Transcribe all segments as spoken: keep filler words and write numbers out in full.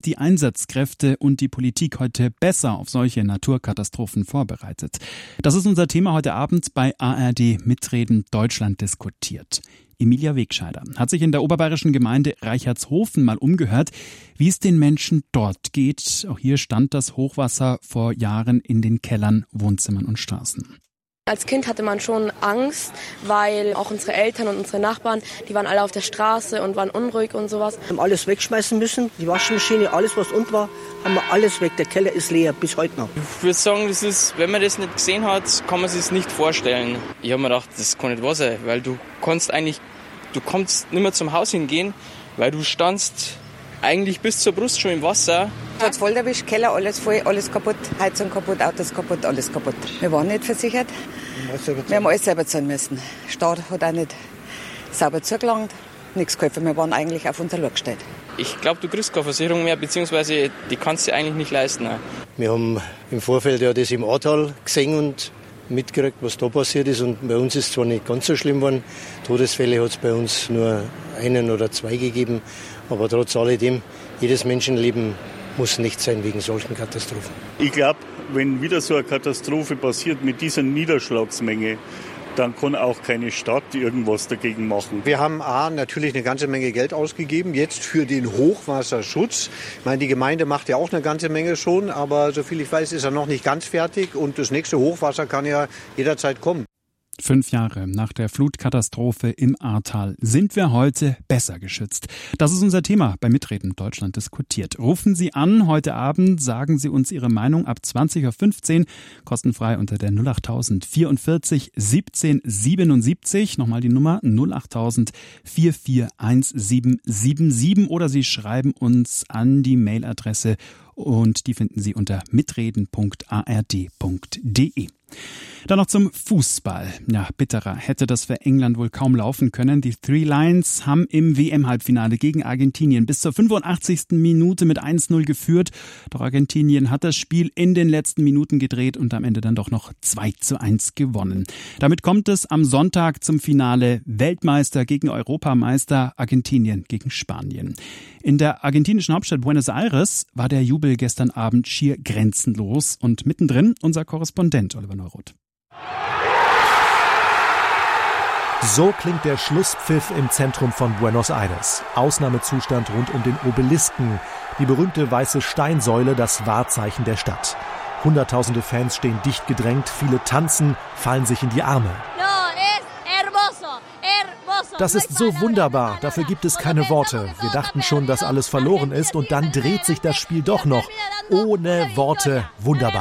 die Einsatzkräfte und die Politik heute besser auf solche Naturkatastrophen vorbereitet? Das ist unser Thema heute Abend bei A R D Mitreden Deutschland diskutiert. Emilia Wegscheider hat sich in der oberbayerischen Gemeinde Reichertshofen mal umgehört, wie es den Menschen dort geht. Auch hier stand das Hochwasser vor Jahren in den Kellern, Wohnzimmern und Straßen. Als Kind hatte man schon Angst, weil auch unsere Eltern und unsere Nachbarn, die waren alle auf der Straße und waren unruhig und sowas. Wir haben alles wegschmeißen müssen, die Waschmaschine, alles was unten war, haben wir alles weg. Der Keller ist leer, bis heute noch. Ich würde sagen, das ist, wenn man das nicht gesehen hat, kann man sich es nicht vorstellen. Ich habe mir gedacht, das kann nicht wahr sein, weil du kannst eigentlich, du kannst nicht mehr zum Haus hingehen, weil du standst eigentlich bis zur Brust schon im Wasser. Es hat voll erwischt, Keller, alles voll, alles kaputt, Heizung kaputt, Autos kaputt, alles kaputt. Wir waren nicht versichert. Wir haben alles selber zahlen müssen. Der Staat hat auch nicht sauber zugelangt, nichts geholfen. Wir waren eigentlich auf unser Loch gestellt. Ich glaube, du kriegst keine Versicherung mehr, beziehungsweise die kannst du eigentlich nicht leisten. Wir haben im Vorfeld ja das im Ahrtal gesehen und mitgekriegt, was da passiert ist. Und bei uns ist es zwar nicht ganz so schlimm geworden. Todesfälle hat es bei uns nur einen oder zwei gegeben. Aber trotz alledem, jedes Menschenleben muss nicht sein wegen solchen Katastrophen. Ich glaube, wenn wieder so eine Katastrophe passiert mit dieser Niederschlagsmenge, dann kann auch keine Stadt irgendwas dagegen machen. Wir haben A, natürlich eine ganze Menge Geld ausgegeben, jetzt für den Hochwasserschutz. Ich meine, die Gemeinde macht ja auch eine ganze Menge schon, aber soviel ich weiß, ist er noch nicht ganz fertig und das nächste Hochwasser kann ja jederzeit kommen. Fünf Jahre nach der Flutkatastrophe im Ahrtal sind wir heute besser geschützt. Das ist unser Thema bei Mitreden Deutschland diskutiert. Rufen Sie an heute Abend, sagen Sie uns Ihre Meinung ab zwanzig Uhr fünfzehn, kostenfrei unter der null acht null null vierundvierzig siebzehn siebenundsiebzig. Nochmal die Nummer null acht null null vier vier eins sieben sieben sieben oder Sie schreiben uns an die Mailadresse und die finden Sie unter mitreden punkt a r d punkt d e. Dann noch zum Fußball. Ja, bitterer hätte das für England wohl kaum laufen können. Die Three Lions haben im W M-Halbfinale gegen Argentinien bis zur fünfundachtzigsten Minute mit eins null geführt. Doch Argentinien hat das Spiel in den letzten Minuten gedreht und am Ende dann doch noch zwei zu eins gewonnen. Damit kommt es am Sonntag zum Finale Weltmeister gegen Europameister, Argentinien gegen Spanien. In der argentinischen Hauptstadt Buenos Aires war der Jubel gestern Abend schier grenzenlos und mittendrin unser Korrespondent Oliver Neuroth. So klingt der Schlusspfiff im Zentrum von Buenos Aires. Ausnahmezustand rund um den Obelisken, die berühmte weiße Steinsäule, das Wahrzeichen der Stadt. Hunderttausende Fans stehen dicht gedrängt, viele tanzen, fallen sich in die Arme. Das ist so wunderbar, dafür gibt es keine Worte. Wir dachten schon, dass alles verloren ist und dann dreht sich das Spiel doch noch. Ohne Worte, wunderbar.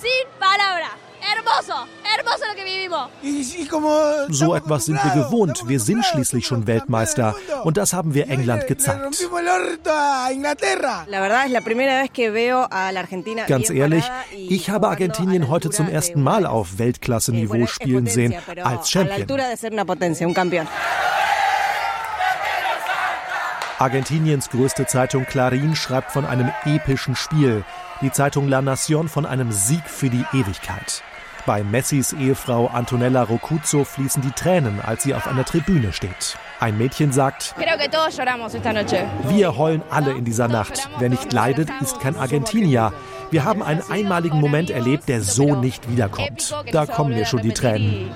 So etwas sind wir gewohnt. Wir sind schließlich schon Weltmeister. Und das haben wir England gezeigt. Ganz ehrlich, ich habe Argentinien heute zum ersten Mal auf Weltklasse-Niveau spielen sehen, als Champion. Argentiniens größte Zeitung Clarín schreibt von einem epischen Spiel. Die Zeitung La Nación von einem Sieg für die Ewigkeit. Bei Messis Ehefrau Antonella Rocuzzo fließen die Tränen, als sie auf einer Tribüne steht. Ein Mädchen sagt, wir heulen alle in dieser Nacht. Wer nicht leidet, ist kein Argentinier. Wir haben einen einmaligen Moment erlebt, der so nicht wiederkommt. Da kommen mir schon die Tränen.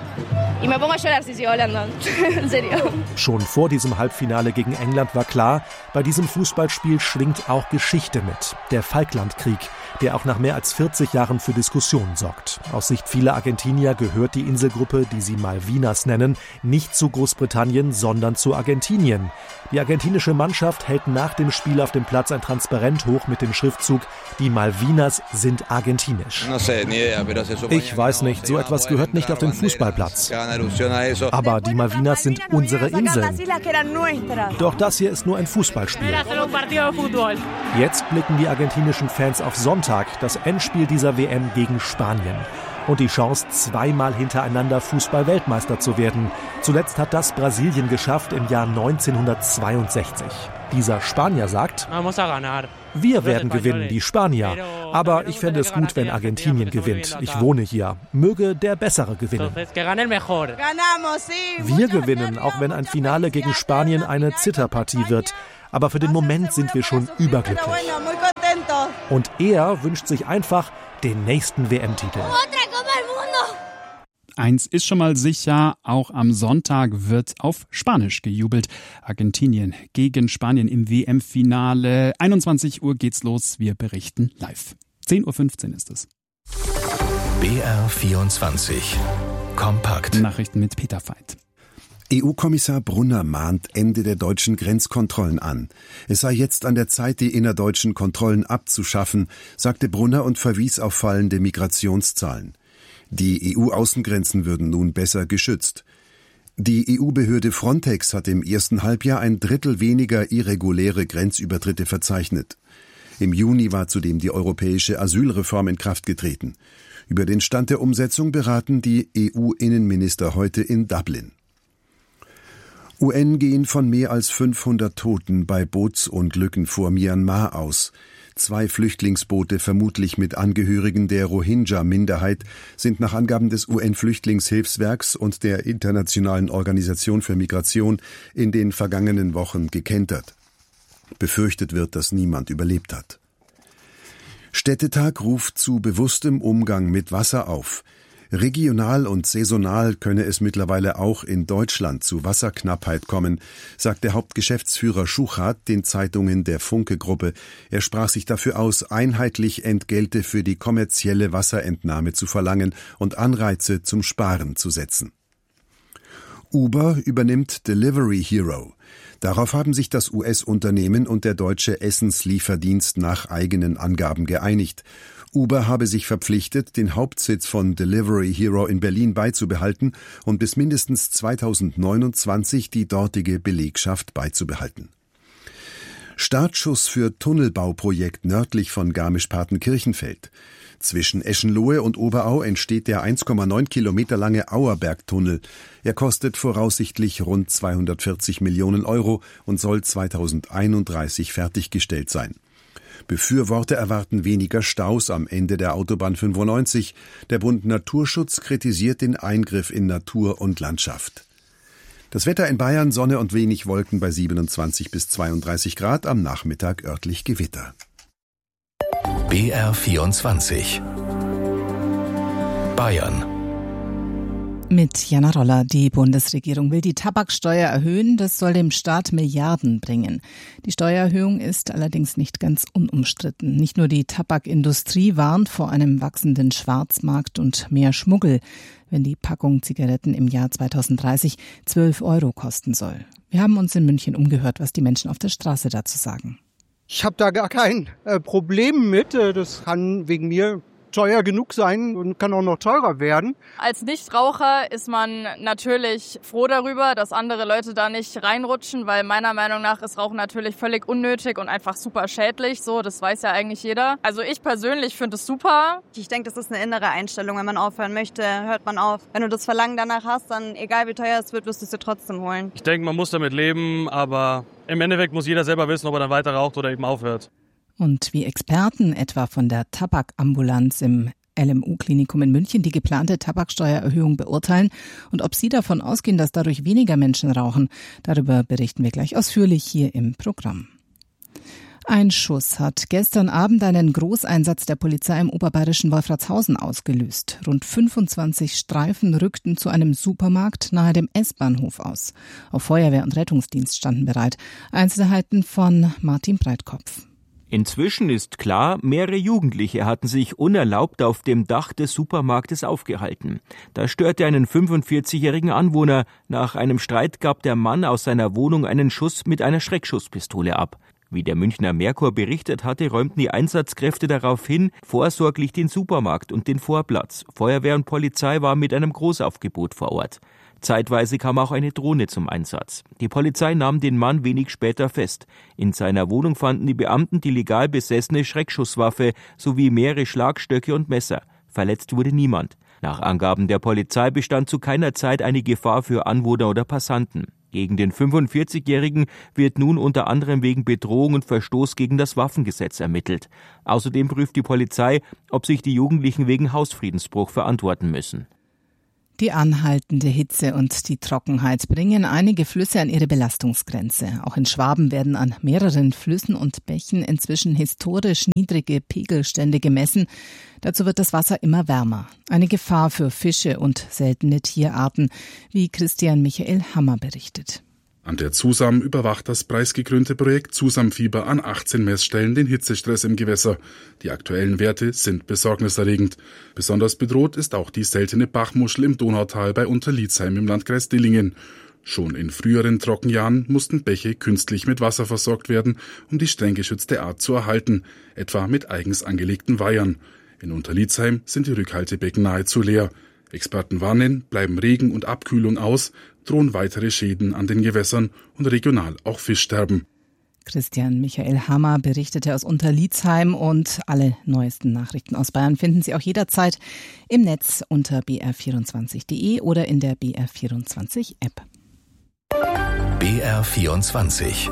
Schon vor diesem Halbfinale gegen England war klar, bei diesem Fußballspiel schwingt auch Geschichte mit. Der Falklandkrieg, der auch nach mehr als vierzig Jahren für Diskussionen sorgt. Aus Sicht vieler Argentinier gehört die Inselgruppe, die sie Malvinas nennen, nicht zu Großbritannien, sondern zu Argentinien. Die argentinische Mannschaft hält nach dem Spiel auf dem Platz ein Transparent hoch mit dem Schriftzug „Die Malvinas sind argentinisch“. Ich weiß nicht, so etwas gehört nicht auf den Fußballplatz. Aber die Malvinas sind unsere Inseln. Doch das hier ist nur ein Fußballspiel. Jetzt blicken die argentinischen Fans auf Sonntag, das Endspiel dieser W M gegen Spanien. Und die Chance, zweimal hintereinander Fußball-Weltmeister zu werden. Zuletzt hat das Brasilien geschafft im Jahr neunzehnhundertzweiundsechzig. Dieser Spanier sagt, wir werden gewinnen, die Spanier. Aber ich fände es gut, wenn Argentinien gewinnt. Ich wohne hier. Möge der Bessere gewinnen. Wir gewinnen, auch wenn ein Finale gegen Spanien eine Zitterpartie wird. Aber für den Moment sind wir schon überglücklich. Und er wünscht sich einfach den nächsten W M-Titel. Eins ist schon mal sicher, auch am Sonntag wird auf Spanisch gejubelt. Argentinien gegen Spanien im W M-Finale. einundzwanzig Uhr geht's los, wir berichten live. zehn Uhr fünfzehn ist es. B R vierundzwanzig. Kompakt. Nachrichten mit Peter Veit. E U-Kommissar Brunner mahnt Ende der deutschen Grenzkontrollen an. Es sei jetzt an der Zeit, die innerdeutschen Kontrollen abzuschaffen, sagte Brunner und verwies auf fallende Migrationszahlen. Die E U-Außengrenzen würden nun besser geschützt. Die E U-Behörde Frontex hat im ersten Halbjahr ein Drittel weniger irreguläre Grenzübertritte verzeichnet. Im Juni war zudem die europäische Asylreform in Kraft getreten. Über den Stand der Umsetzung beraten die E U-Innenminister heute in Dublin. U N gehen von mehr als fünfhundert Toten bei Bootsunglücken vor Myanmar aus. Zwei Flüchtlingsboote, vermutlich mit Angehörigen der Rohingya-Minderheit, sind nach Angaben des U N-Flüchtlingshilfswerks und der Internationalen Organisation für Migration in den vergangenen Wochen gekentert. Befürchtet wird, dass niemand überlebt hat. Städtetag ruft zu bewusstem Umgang mit Wasser auf. Regional und saisonal könne es mittlerweile auch in Deutschland zu Wasserknappheit kommen, sagt der Hauptgeschäftsführer Schuchart den Zeitungen der Funke-Gruppe. Er sprach sich dafür aus, einheitlich Entgelte für die kommerzielle Wasserentnahme zu verlangen und Anreize zum Sparen zu setzen. Uber übernimmt Delivery Hero. Darauf haben sich das U S-Unternehmen und der deutsche Essenslieferdienst nach eigenen Angaben geeinigt. Uber habe sich verpflichtet, den Hauptsitz von Delivery Hero in Berlin beizubehalten und bis mindestens zweitausendneunundzwanzig die dortige Belegschaft beizubehalten. Startschuss für Tunnelbauprojekt nördlich von Garmisch-Partenkirchenfeld. Zwischen Eschenlohe und Oberau entsteht der eins Komma neun Kilometer lange Auerbergtunnel. Er kostet voraussichtlich rund zweihundertvierzig Millionen Euro und soll zweitausendeinunddreißig fertiggestellt sein. Befürworter erwarten weniger Staus am Ende der Autobahn fünfundneunzig. Der Bund Naturschutz kritisiert den Eingriff in Natur und Landschaft. Das Wetter in Bayern, Sonne und wenig Wolken bei siebenundzwanzig bis zweiunddreißig Grad, am Nachmittag örtlich Gewitter. B R vierundzwanzig. Bayern. Mit Jana Roller. Die Bundesregierung will die Tabaksteuer erhöhen. Das soll dem Staat Milliarden bringen. Die Steuererhöhung ist allerdings nicht ganz unumstritten. Nicht nur die Tabakindustrie warnt vor einem wachsenden Schwarzmarkt und mehr Schmuggel, wenn die Packung Zigaretten im Jahr zweitausenddreißig zwölf Euro kosten soll. Wir haben uns in München umgehört, was die Menschen auf der Straße dazu sagen. Ich habe da gar kein äh, Problem mit. Das kann wegen mir teuer genug sein und kann auch noch teurer werden. Als Nichtraucher ist man natürlich froh darüber, dass andere Leute da nicht reinrutschen, weil meiner Meinung nach ist Rauchen natürlich völlig unnötig und einfach super schädlich. So, das weiß ja eigentlich jeder. Also ich persönlich finde es super. Ich denke, das ist eine innere Einstellung. Wenn man aufhören möchte, hört man auf. Wenn du das Verlangen danach hast, dann egal wie teuer es wird, wirst du es dir trotzdem holen. Ich denke, man muss damit leben, aber im Endeffekt muss jeder selber wissen, ob er dann weiter raucht oder eben aufhört. Und wie Experten etwa von der Tabakambulanz im L M U-Klinikum in München die geplante Tabaksteuererhöhung beurteilen und ob sie davon ausgehen, dass dadurch weniger Menschen rauchen, darüber berichten wir gleich ausführlich hier im Programm. Ein Schuss hat gestern Abend einen Großeinsatz der Polizei im oberbayerischen Wolfratshausen ausgelöst. Rund fünfundzwanzig Streifen rückten zu einem Supermarkt nahe dem S-Bahnhof aus. Auch Feuerwehr und Rettungsdienst standen bereit. Einzelheiten von Martin Breitkopf. Inzwischen ist klar, mehrere Jugendliche hatten sich unerlaubt auf dem Dach des Supermarktes aufgehalten. Das störte einen fünfundvierzigjährigen Anwohner. Nach einem Streit gab der Mann aus seiner Wohnung einen Schuss mit einer Schreckschusspistole ab. Wie der Münchner Merkur berichtet hatte, räumten die Einsatzkräfte daraufhin vorsorglich den Supermarkt und den Vorplatz. Feuerwehr und Polizei waren mit einem Großaufgebot vor Ort. Zeitweise kam auch eine Drohne zum Einsatz. Die Polizei nahm den Mann wenig später fest. In seiner Wohnung fanden die Beamten die legal besessene Schreckschusswaffe sowie mehrere Schlagstöcke und Messer. Verletzt wurde niemand. Nach Angaben der Polizei bestand zu keiner Zeit eine Gefahr für Anwohner oder Passanten. Gegen den fünfundvierzigjährigen wird nun unter anderem wegen Bedrohung und Verstoß gegen das Waffengesetz ermittelt. Außerdem prüft die Polizei, ob sich die Jugendlichen wegen Hausfriedensbruch verantworten müssen. Die anhaltende Hitze und die Trockenheit bringen einige Flüsse an ihre Belastungsgrenze. Auch in Schwaben werden an mehreren Flüssen und Bächen inzwischen historisch niedrige Pegelstände gemessen. Dazu wird das Wasser immer wärmer. Eine Gefahr für Fische und seltene Tierarten, wie Christian Michael Hammer berichtet. An der ZUSAM überwacht das preisgekrönte Projekt ZUSAM-Fieber an achtzehn Messstellen den Hitzestress im Gewässer. Die aktuellen Werte sind besorgniserregend. Besonders bedroht ist auch die seltene Bachmuschel im Donautal bei Unterlietzheim im Landkreis Dillingen. Schon in früheren Trockenjahren mussten Bäche künstlich mit Wasser versorgt werden, um die streng geschützte Art zu erhalten, etwa mit eigens angelegten Weihern. In Unterlietzheim sind die Rückhaltebecken nahezu leer. Experten warnen, bleiben Regen und Abkühlung aus, drohen weitere Schäden an den Gewässern und regional auch Fischsterben. Christian Michael Hammer berichtete aus Unterlietzheim und alle neuesten Nachrichten aus Bayern finden Sie auch jederzeit im Netz unter b r vierundzwanzig punkt d e oder in der B R vierundzwanzig App. B R vierundzwanzig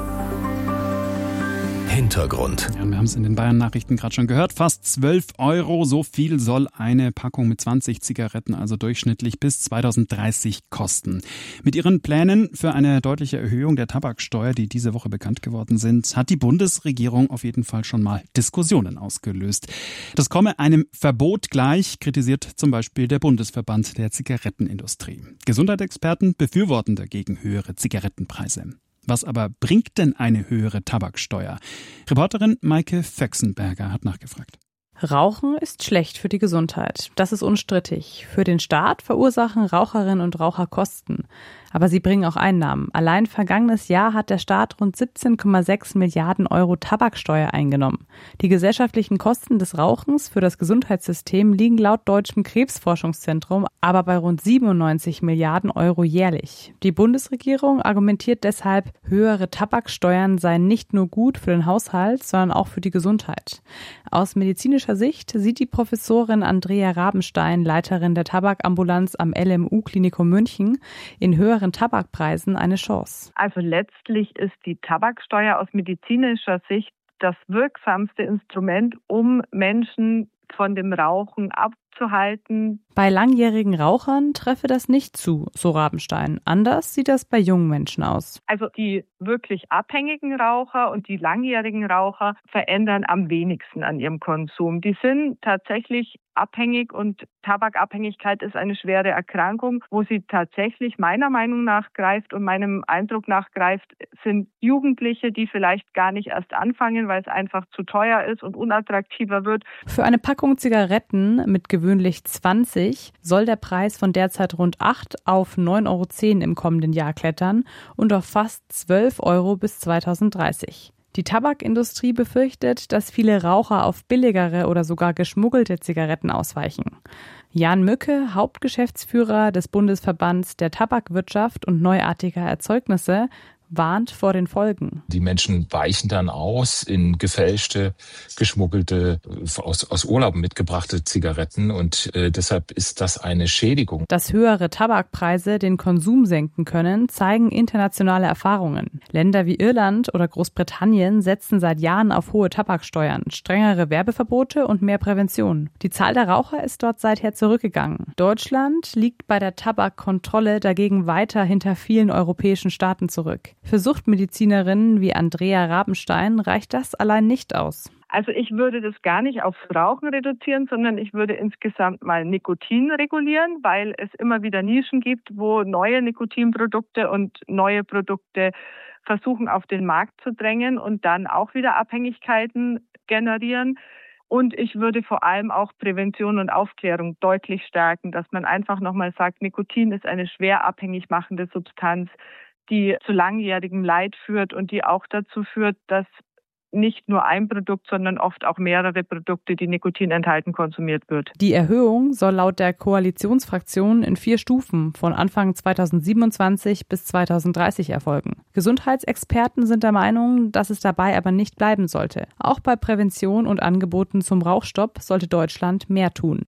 Hintergrund. Ja, wir haben es in den Bayern-Nachrichten gerade schon gehört. Fast zwölf Euro, so viel soll eine Packung mit zwanzig Zigaretten also durchschnittlich bis zweitausenddreißig kosten. Mit ihren Plänen für eine deutliche Erhöhung der Tabaksteuer, die diese Woche bekannt geworden sind, hat die Bundesregierung auf jeden Fall schon mal Diskussionen ausgelöst. Das komme einem Verbot gleich, kritisiert zum Beispiel der Bundesverband der Zigarettenindustrie. Gesundheitsexperten befürworten dagegen höhere Zigarettenpreise. Was aber bringt denn eine höhere Tabaksteuer? Reporterin Maike Föxenberger hat nachgefragt. Rauchen ist schlecht für die Gesundheit. Das ist unstrittig. Für den Staat verursachen Raucherinnen und Raucher Kosten. Aber sie bringen auch Einnahmen. Allein vergangenes Jahr hat der Staat rund siebzehn Komma sechs Milliarden Euro Tabaksteuer eingenommen. Die gesellschaftlichen Kosten des Rauchens für das Gesundheitssystem liegen laut Deutschem Krebsforschungszentrum aber bei rund siebenundneunzig Milliarden Euro jährlich. Die Bundesregierung argumentiert deshalb, höhere Tabaksteuern seien nicht nur gut für den Haushalt, sondern auch für die Gesundheit. Aus medizinischer Sicht sieht die Professorin Andrea Rabenstein, Leiterin der Tabakambulanz am L M U-Klinikum München, in höheren Tabakpreisen eine Chance. Also letztlich ist die Tabaksteuer aus medizinischer Sicht das wirksamste Instrument, um Menschen von dem Rauchen abzuhalten. Bei langjährigen Rauchern treffe das nicht zu, so Rabenstein. Anders sieht das bei jungen Menschen aus. Also die wirklich abhängigen Raucher und die langjährigen Raucher verändern am wenigsten an ihrem Konsum. Die sind tatsächlich abhängig und Tabakabhängigkeit ist eine schwere Erkrankung. Wo sie tatsächlich meiner Meinung nach greift und meinem Eindruck nach greift, sind Jugendliche, die vielleicht gar nicht erst anfangen, weil es einfach zu teuer ist und unattraktiver wird. Für eine Packung Zigaretten mit gewöhnlich zwanzig soll der Preis von derzeit rund acht auf neun Euro zehn im kommenden Jahr klettern und auf fast zwölf Euro bis zweitausenddreißig. Die Tabakindustrie befürchtet, dass viele Raucher auf billigere oder sogar geschmuggelte Zigaretten ausweichen. Jan Mücke, Hauptgeschäftsführer des Bundesverbands der Tabakwirtschaft und neuartiger Erzeugnisse, warnt vor den Folgen. Die Menschen weichen dann aus in gefälschte, geschmuggelte, aus, aus Urlauben mitgebrachte Zigaretten und äh, deshalb ist das eine Schädigung. Dass höhere Tabakpreise den Konsum senken können, zeigen internationale Erfahrungen. Länder wie Irland oder Großbritannien setzen seit Jahren auf hohe Tabaksteuern, strengere Werbeverbote und mehr Prävention. Die Zahl der Raucher ist dort seither zurückgegangen. Deutschland liegt bei der Tabakkontrolle dagegen weiter hinter vielen europäischen Staaten zurück. Für Suchtmedizinerinnen wie Andrea Rabenstein reicht das allein nicht aus. Also ich würde das gar nicht aufs Rauchen reduzieren, sondern ich würde insgesamt mal Nikotin regulieren, weil es immer wieder Nischen gibt, wo neue Nikotinprodukte und neue Produkte versuchen auf den Markt zu drängen und dann auch wieder Abhängigkeiten generieren. Und ich würde vor allem auch Prävention und Aufklärung deutlich stärken, dass man einfach nochmal sagt, Nikotin ist eine schwer abhängig machende Substanz, die zu langjährigem Leid führt und die auch dazu führt, dass nicht nur ein Produkt, sondern oft auch mehrere Produkte, die Nikotin enthalten, konsumiert wird. Die Erhöhung soll laut der Koalitionsfraktion in vier Stufen von Anfang zweitausendsiebenundzwanzig bis zweitausenddreißig erfolgen. Gesundheitsexperten sind der Meinung, dass es dabei aber nicht bleiben sollte. Auch bei Prävention und Angeboten zum Rauchstopp sollte Deutschland mehr tun.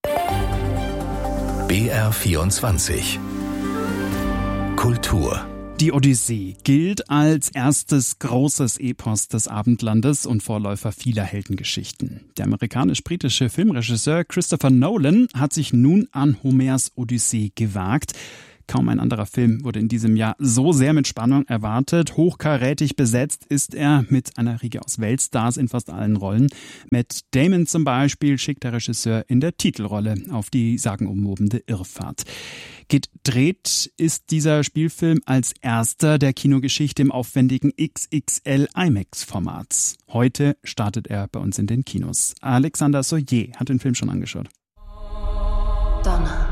B R vierundzwanzig Kultur. Die Odyssee gilt als erstes großes Epos des Abendlandes und Vorläufer vieler Heldengeschichten. Der amerikanisch-britische Filmregisseur Christopher Nolan hat sich nun an Homers Odyssee gewagt. Kaum ein anderer Film wurde in diesem Jahr so sehr mit Spannung erwartet. Hochkarätig besetzt ist er mit einer Riege aus Weltstars in fast allen Rollen. Matt Damon zum Beispiel schickt der Regisseur in der Titelrolle auf die sagenumwobene Irrfahrt. Gedreht ist dieser Spielfilm als erster der Kinogeschichte im aufwendigen X X L IMAX-Format. Heute startet er bei uns in den Kinos. Alexander Soyer hat den Film schon angeschaut. Donner.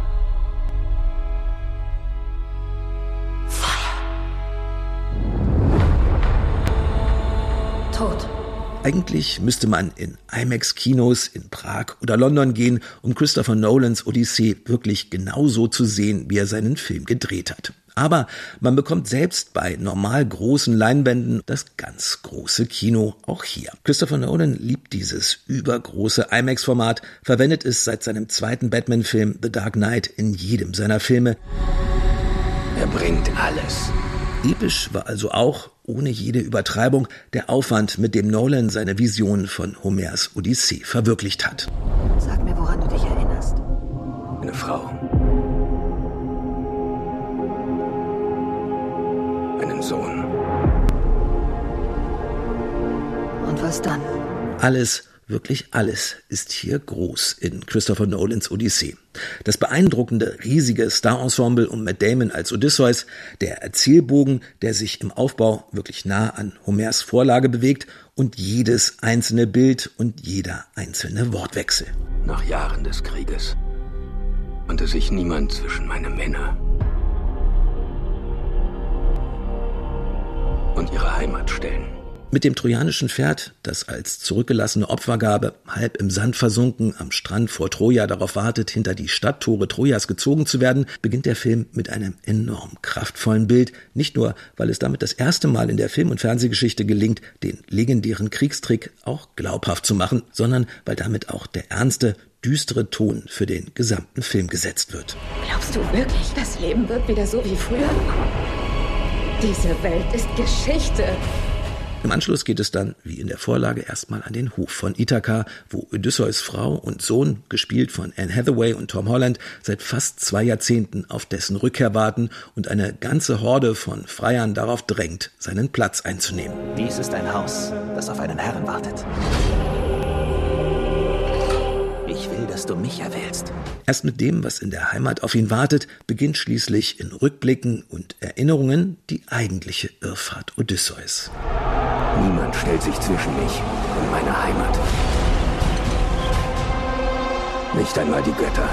Tod. Eigentlich müsste man in IMAX-Kinos in Prag oder London gehen, um Christopher Nolans Odyssee wirklich genauso zu sehen, wie er seinen Film gedreht hat. Aber man bekommt selbst bei normal großen Leinwänden das ganz große Kino auch hier. Christopher Nolan liebt dieses übergroße IMAX-Format, verwendet es seit seinem zweiten Batman-Film The Dark Knight in jedem seiner Filme. Er bringt alles. Episch war also auch, ohne jede Übertreibung, der Aufwand, mit dem Nolan seine Vision von Homers Odyssee verwirklicht hat. Sag mir, woran du dich erinnerst. Eine Frau. Einen Sohn. Und was dann? Alles, wirklich alles ist hier groß in Christopher Nolans Odyssee. Das beeindruckende, riesige Star-Ensemble um Matt Damon als Odysseus, der Erzählbogen, der sich im Aufbau wirklich nah an Homers Vorlage bewegt und jedes einzelne Bild und jeder einzelne Wortwechsel. Nach Jahren des Krieges konnte sich niemand zwischen meine Männer und ihre Heimat stellen. Mit dem trojanischen Pferd, das als zurückgelassene Opfergabe halb im Sand versunken am Strand vor Troja darauf wartet, hinter die Stadttore Trojas gezogen zu werden, beginnt der Film mit einem enorm kraftvollen Bild. Nicht nur, weil es damit das erste Mal in der Film- und Fernsehgeschichte gelingt, den legendären Kriegstrick auch glaubhaft zu machen, sondern weil damit auch der ernste, düstere Ton für den gesamten Film gesetzt wird. Glaubst du wirklich, das Leben wird wieder so wie früher? Diese Welt ist Geschichte. Im Anschluss geht es dann, wie in der Vorlage, erstmal an den Hof von Ithaka, wo Odysseus Frau und Sohn, gespielt von Anne Hathaway und Tom Holland, seit fast zwei Jahrzehnten auf dessen Rückkehr warten und eine ganze Horde von Freiern darauf drängt, seinen Platz einzunehmen. Dies ist ein Haus, das auf einen Herrn wartet. Ich will, dass du mich erwählst. Erst mit dem, was in der Heimat auf ihn wartet, beginnt schließlich in Rückblicken und Erinnerungen die eigentliche Irrfahrt Odysseus. Niemand stellt sich zwischen mich und meine Heimat. Nicht einmal die Götter.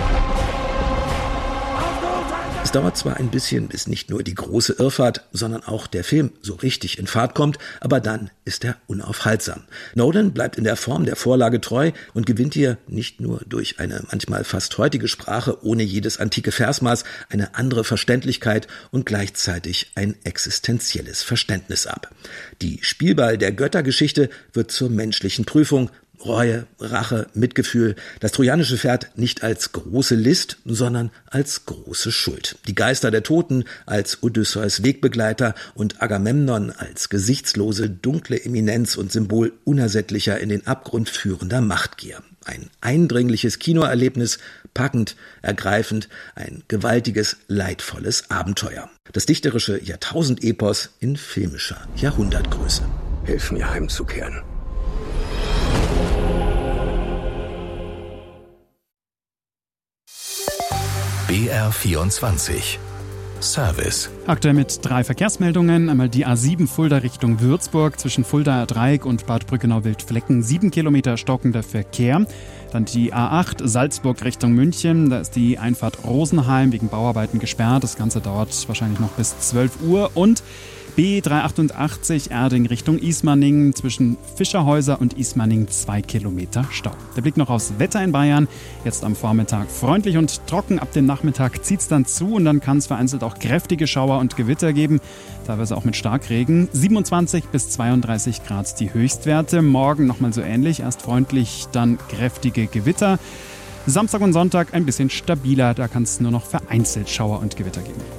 Es dauert zwar ein bisschen, bis nicht nur die große Irrfahrt, sondern auch der Film so richtig in Fahrt kommt, aber dann ist er unaufhaltsam. Nolan bleibt in der Form der Vorlage treu und gewinnt hier nicht nur durch eine manchmal fast heutige Sprache ohne jedes antike Versmaß eine andere Verständlichkeit und gleichzeitig ein existenzielles Verständnis ab. Die Spielball der Göttergeschichte wird zur menschlichen Prüfung. Reue, Rache, Mitgefühl, das trojanische Pferd nicht als große List, sondern als große Schuld. Die Geister der Toten als Odysseus Wegbegleiter und Agamemnon als gesichtslose, dunkle Eminenz und Symbol unersättlicher, in den Abgrund führender Machtgier. Ein eindringliches Kinoerlebnis, packend, ergreifend, ein gewaltiges, leidvolles Abenteuer. Das dichterische Jahrtausendepos in filmischer Jahrhundertgröße. Hilf mir heimzukehren. B R vierundzwanzig Service. Aktuell mit drei Verkehrsmeldungen. Einmal die A sieben Fulda Richtung Würzburg zwischen Fuldaer Dreieck und Bad Brückenau-Wildflecken. Sieben Kilometer stockender Verkehr. Dann die A acht Salzburg Richtung München. Da ist die Einfahrt Rosenheim wegen Bauarbeiten gesperrt. Das Ganze dauert wahrscheinlich noch bis zwölf Uhr. Und B dreihundertachtundachtzig Erding Richtung Ismaning zwischen Fischerhäuser und Ismaning zwei Kilometer Stau. Der Blick noch aufs Wetter in Bayern. Jetzt am Vormittag freundlich und trocken. Ab dem Nachmittag zieht es dann zu und dann kann es vereinzelt auch kräftige Schauer und Gewitter geben. Teilweise auch mit Starkregen. siebenundzwanzig bis zweiunddreißig Grad die Höchstwerte. Morgen nochmal so ähnlich. Erst freundlich, dann kräftige Gewitter. Samstag und Sonntag ein bisschen stabiler. Da kann es nur noch vereinzelt Schauer und Gewitter geben.